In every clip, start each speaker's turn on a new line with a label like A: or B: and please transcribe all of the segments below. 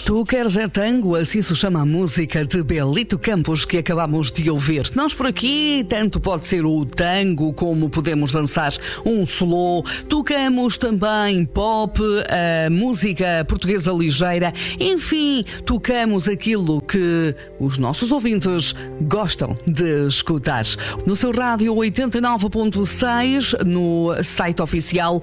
A: Tu queres é tango, assim se chama a música de Belito Campos que acabamos de ouvir. Nós por aqui, tanto pode ser o tango como podemos dançar um solo. Tocamos também pop, a música portuguesa ligeira. Enfim, tocamos aquilo que os nossos ouvintes gostam de escutar. No seu rádio 89.6, no site oficial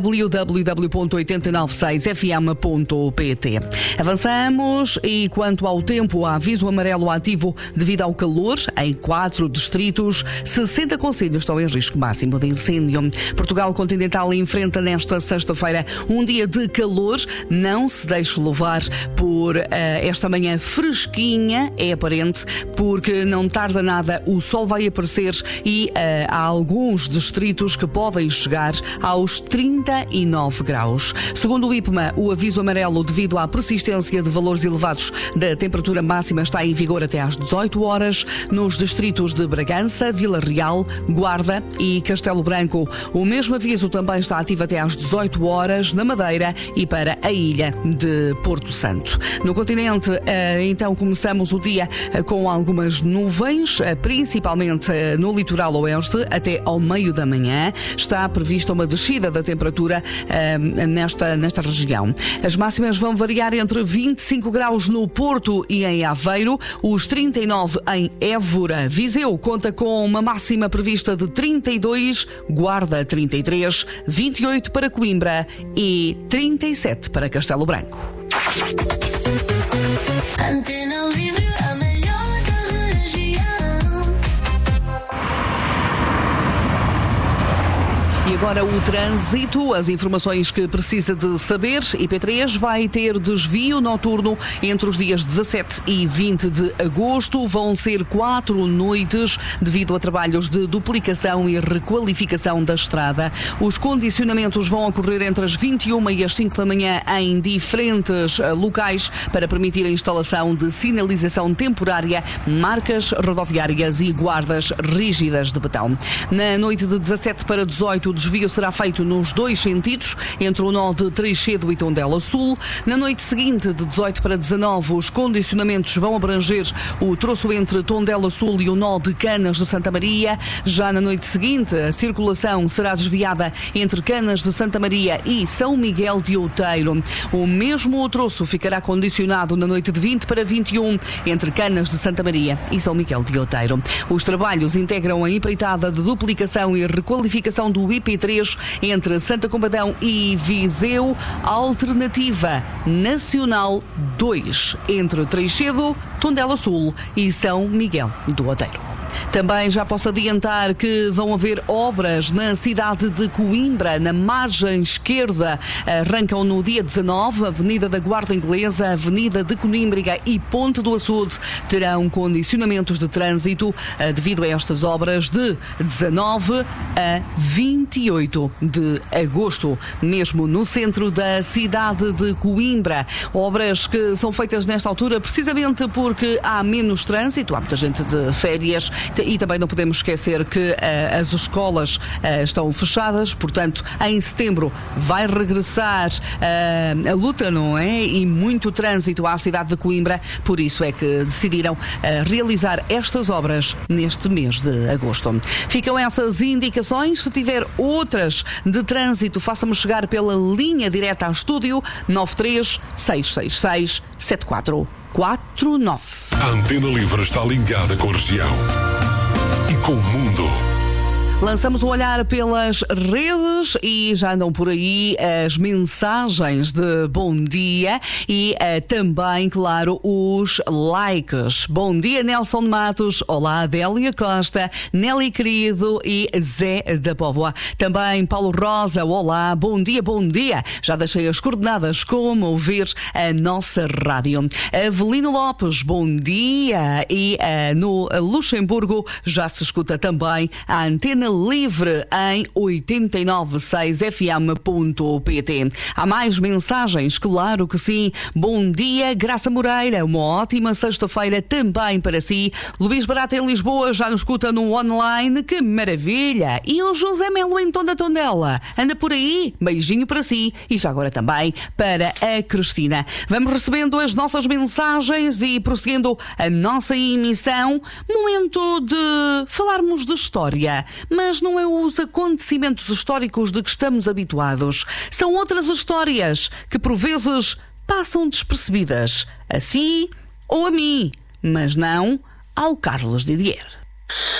A: www.896fm.pt. Avançamos e quanto ao tempo, há aviso amarelo ativo devido ao calor em 4 distritos. 60 concelhos estão em risco máximo de incêndio. Portugal continental enfrenta nesta sexta-feira um dia de calor. Não se deixe levar por esta manhã fresquinha, é aparente, porque não tarda nada, o sol vai aparecer e há alguns distritos que podem chegar aos 39 graus. Segundo o IPMA, o aviso amarelo devido à persistência de valores elevados da temperatura máxima está em vigor até às 18 horas nos distritos de Bragança, Vila Real, Guarda e Castelo Branco. O mesmo aviso também está ativo até às 18 horas na Madeira e para a ilha de Porto Santo. No continente, então, começamos o dia com algumas nuvens, principalmente no litoral oeste, até ao meio da manhã. Está prevista uma descida da temperatura nesta região. As máximas vão variar entre 25 graus no Porto e em Aveiro, os 39 em Évora. Viseu conta com uma máxima prevista de 32, Guarda 33, 28 para Coimbra e 37 para Castelo Branco.
B: Antena Livre, a melhor da região.
A: E agora o trânsito, as informações que precisa de saber. IP3 vai ter desvio noturno entre os dias 17 e 20 de agosto. Vão ser 4 noites devido a trabalhos de duplicação e requalificação da estrada. Os condicionamentos vão ocorrer entre as 21 e as 5 da manhã em diferentes locais para permitir a instalação de sinalização temporária, marcas rodoviárias e guardas rígidas de betão. Na noite de 17 para 18, o desvio será feito nos 2 sentidos, entre o nó de Treixedo e Tondela Sul. Na noite seguinte, de 18 para 19, os condicionamentos vão abranger o troço entre Tondela Sul e o nó de Canas de Santa Maria. Já na noite seguinte, a circulação será desviada entre Canas de Santa Maria e São Miguel de Outeiro. O mesmo troço ficará condicionado na noite de 20 para 21, entre Canas de Santa Maria e São Miguel de Outeiro. Os trabalhos integram a empreitada de duplicação e requalificação do IP3 entre Santa Combadão e Viseu, Alternativa Nacional 2 entre Treixedo, Tondela Sul e São Miguel do Outeiro. Também já posso adiantar que vão haver obras na cidade de Coimbra, na margem esquerda. Arrancam no dia 19, Avenida da Guarda Inglesa, Avenida de Conímbriga e Ponte do Açude terão condicionamentos de trânsito devido a estas obras de 19 a 28 de agosto, mesmo no centro da cidade de Coimbra. Obras que são feitas nesta altura precisamente porque há menos trânsito, há muita gente de férias. E também não podemos esquecer que as escolas estão fechadas, portanto, em setembro vai regressar a luta, não é? E muito trânsito à cidade de Coimbra, por isso é que decidiram realizar estas obras neste mês de agosto. Ficam essas indicações. Se tiver outras de trânsito, faça-me chegar pela linha direta ao estúdio 93 666 7449.
C: A Antena Livre está ligada com a região e com o mundo.
A: Lançamos o olhar pelas redes e já andam por aí as mensagens de bom dia e também, claro, os likes. Bom dia, Nelson de Matos. Olá, Adélia Costa, Nelly Querido e Zé da Póvoa. Também Paulo Rosa. Olá, bom dia, bom dia. Já deixei as coordenadas como ouvir a nossa rádio. Avelino Lopes, bom dia. E no Luxemburgo já se escuta também a Antena livre em 896fm.pt. Há mais mensagens? Claro que sim. Bom dia, Graça Moreira. Uma ótima sexta-feira também para si. Luís Barata em Lisboa já nos escuta no online. Que maravilha! E o José Melo em Tondela. Anda por aí? Beijinho para si. E já agora também para a Cristina. Vamos recebendo as nossas mensagens e prosseguindo a nossa emissão. Momento de falarmos de história. Mas não é os acontecimentos históricos de que estamos habituados. São outras histórias que por vezes passam despercebidas. A si ou a mim. Mas não ao Carlos Didier.